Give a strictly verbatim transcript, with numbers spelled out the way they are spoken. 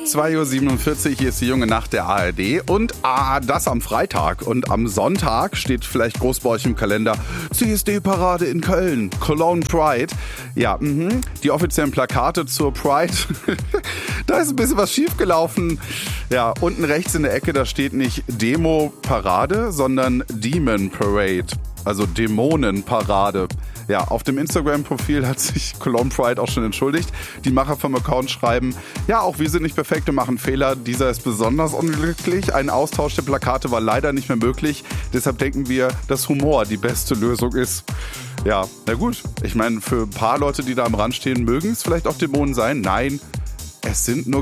zwei Uhr siebenundvierzig, hier ist die junge Nacht der A R D und ah, das am Freitag. Und am Sonntag steht vielleicht groß bei euch im Kalender C S D-Parade in Köln, Cologne Pride. Ja, mh, die offiziellen Plakate zur Pride, da ist ein bisschen was schiefgelaufen. Ja, unten rechts in der Ecke, da steht nicht Demo-Parade, sondern Demon Parade, also Dämonenparade. Ja, auf dem Instagram-Profil hat sich Cologne Pride auch schon entschuldigt. Die Macher vom Account schreiben, ja, auch wir sind nicht perfekt und machen Fehler. Dieser ist besonders unglücklich. Ein Austausch der Plakate war leider nicht mehr möglich. Deshalb denken wir, dass Humor die beste Lösung ist. Ja, na gut. Ich meine, für ein paar Leute, die da am Rand stehen, mögen es vielleicht auch Dämonen sein. Nein, es sind nur